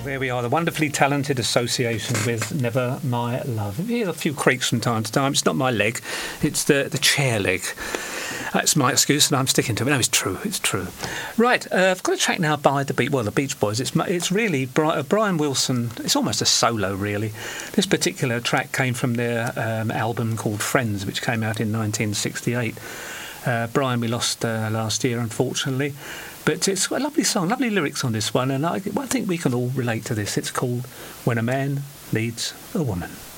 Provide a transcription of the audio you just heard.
There we are, the wonderfully talented association with Never My Love. You hear a few creaks from time to time. It's not my leg, it's the chair leg. That's my excuse, and I'm sticking to it. No, it's true. It's true. Right, I've got a track now by the Beach Boys. It's really Brian Wilson. It's almost a solo, really. This particular track came from their album called Friends, which came out in 1968. Brian we lost last year, unfortunately. But it's a lovely song, lovely lyrics on this one, and I think we can all relate to this. It's called When a Man Needs a Woman.